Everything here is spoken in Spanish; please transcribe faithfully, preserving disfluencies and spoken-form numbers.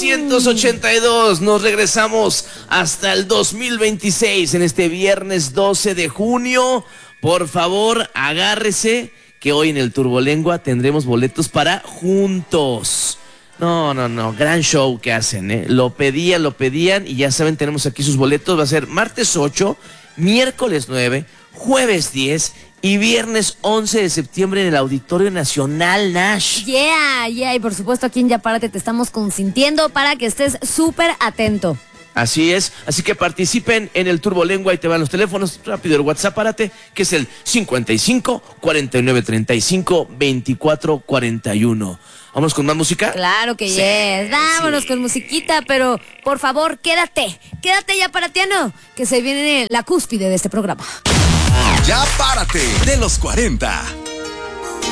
novecientos ochenta y dos. Nos regresamos hasta el dos mil veintiséis en este viernes doce de junio. Por favor, agárrese que hoy en el Turbolengua tendremos boletos para Juntos. No, no, no, gran show que hacen, ¿eh? Lo pedían, lo pedían y ya saben, tenemos aquí sus boletos. Va a ser martes ocho, miércoles nueve, jueves diez y viernes once de septiembre en el Auditorio Nacional, Nash. Yeah, yeah, y por supuesto aquí en Ya Párate te estamos consintiendo para que estés súper atento. Así es, así que participen en el Turbolengua y te van los teléfonos, rápido el WhatsApp, párate, que es el cincuenta y cinco, cuarenta y nueve, treinta y cinco, veinticuatro, cuarenta y uno. ¿Vamos con más música? Claro que sí, yes, vámonos sí. con musiquita, pero por favor quédate, quédate ya paratiano, que se viene la cúspide de este programa. Ya Párate de los cuarenta.